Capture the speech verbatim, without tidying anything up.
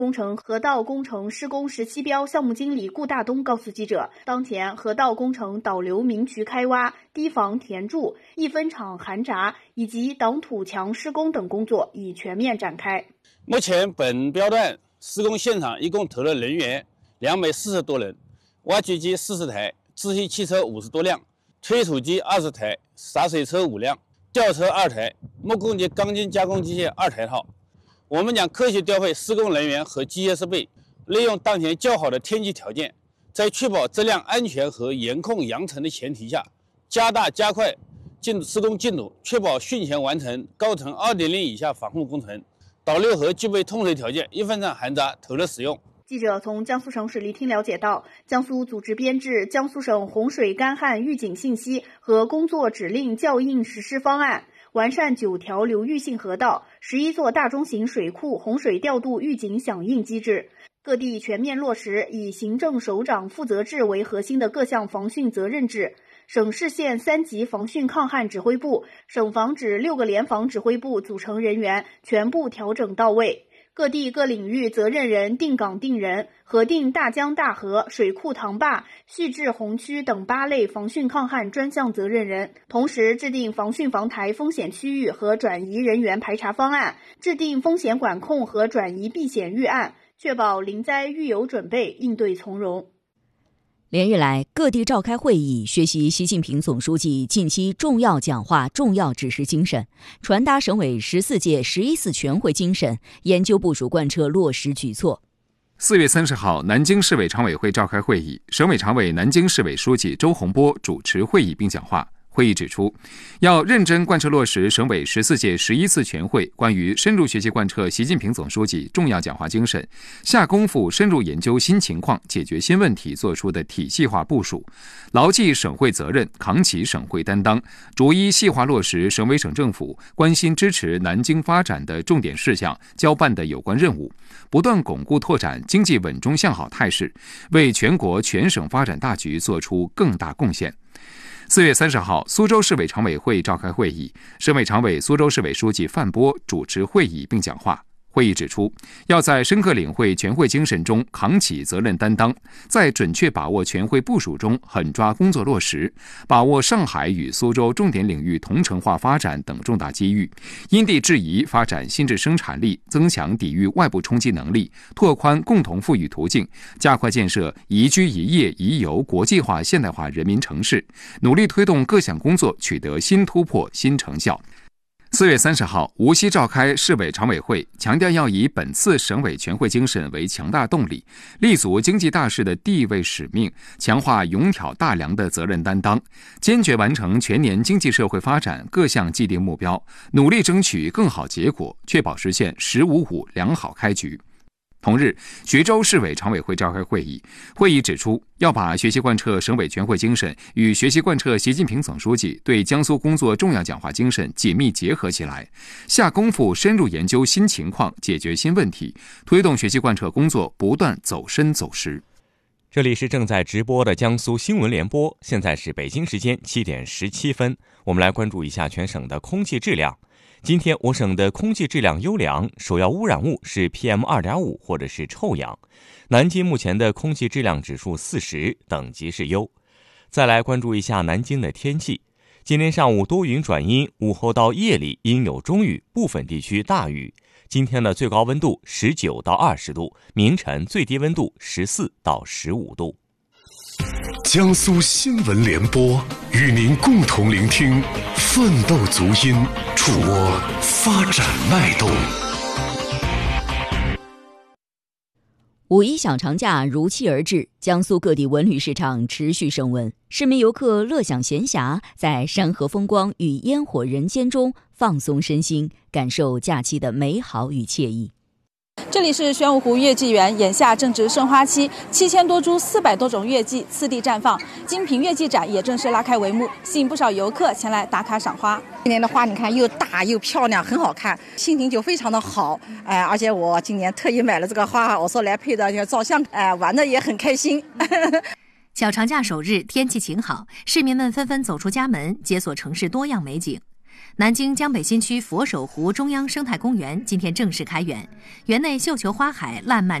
工程河道工程施工十七标项目经理顾大东告诉记者，当前河道工程导流明渠开挖、堤防填筑、一分场涵闸以及挡土墙施工等工作已全面展开。 目前本标段施工现场一共投了人员两百四十多人，挖掘机四十台，自吸汽车五十多辆，推土机二十台，洒水车五辆，吊车二台，木工及钢筋加工机械二台套。我们将科学调配施工人员和机械设备，利用当前较好的天气条件，在确保质量安全和严控扬尘的前提下，加大加快进施工进度，确保汛前完成高层 二点零 以下防护工程。导流河具备通水条件，一分场涵闸投入使用。 记者从江苏省水利厅了解到，江苏组织编制江苏省洪水干旱预警信息和工作指令校映实施方案，完善九条流域性河道、十一座大中型水库洪水调度预警响应机制。各地全面落实以行政首长负责制为核心的各项防汛责任制。省市县三级防汛抗旱指挥部、省防指六个联防指挥部组成人员全部调整到位。各地各领域责任人定岗定人，核定大江大河、水库塘坝、蓄滞洪区等八类防汛抗旱专项责任人，同时制定防汛防台风险区域和转移人员排查方案，制定风险管控和转移避险预案，确保临灾预有准备，应对从容。 连日来，各地召开会议，学习习近平总书记近期重要讲话、重要指示精神，传达省委十四届十一次全会精神，研究部署贯彻落实举措。 四月三十号，南京市委常委会召开会议，省委常委、南京市委书记周洪波主持会议并讲话。会议指出，要认真贯彻落实省委十四届十一次全会关于深入学习贯彻习近平总书记重要讲话精神，下功夫深入研究新情况、解决新问题作出的体系化部署，牢记省会责任，扛起省会担当，逐一细化落实省委省政府关心支持南京发展的重点事项交办的有关任务，不断巩固拓展经济稳中向好态势，为全国全省发展大局作出更大贡献。四月三十号，苏州市委常委会召开会议，省委常委、苏州市委书记范波主持会议并讲话。会议指出，要在深刻领会全会精神中扛起责任担当，在准确把握全会部署中狠抓工作落实，把握上海与苏州重点领域同城化发展等重大机遇，因地制宜发展新质生产力，增强抵御外部冲击能力，拓宽共同富裕途径，加快建设宜居宜业宜游国际化现代化人民城市，努力推动各项工作取得新突破新成效。四月三十号，无锡召开市委常委会，强调要以本次省委全会精神为强大动力，立足经济大势的地位使命，强化勇挑大梁的责任担当，坚决完成全年经济社会发展各项既定目标，努力争取更好结果，确保实现“十五五”良好开局。同日，徐州市委常委会召开会议，会议指出，要把学习贯彻省委全会精神与学习贯彻习近平总书记对江苏工作重要讲话精神紧密结合起来，下功夫深入研究新情况，解决新问题，推动学习贯彻工作不断走深走实。 这里是正在直播的江苏新闻联播，现在是北京时间七点十七分，我们来关注一下全省的空气质量。今天我省的空气质量优良，首要污染物是 P M 二点五 或者是臭氧。南京目前的空气质量指数四十，等级是优。再来关注一下南京的天气。今天上午多云转阴，午后到夜里阴有中雨，部分地区大雨。今天的最高温度十九到二十度，明晨最低温度十四到十五度。 江苏新闻联播与您共同聆听奋斗足音，触摸发展脉动。 五一小长假如期而至，江苏各地文旅市场持续升温，市民游客乐享闲暇，在山河风光与烟火人间中放松身心，感受假期的美好与惬意。 这里是玄武湖月季园，眼下正值盛花期，七千多株、四百多种月季次第绽放，精品月季展也正式拉开帷幕，吸引不少游客前来打卡赏花。 今年的花你看又大又漂亮，很好看，心情就非常的好。哎，而且我今年特意买了这个花，我说来配的照相，哎，玩的也很开心。 小长假首日，天气晴好，市民们纷纷走出家门，解锁城市多样美景。 南京江北新区佛手湖中央生态公园今天正式开园，园内绣球花海烂漫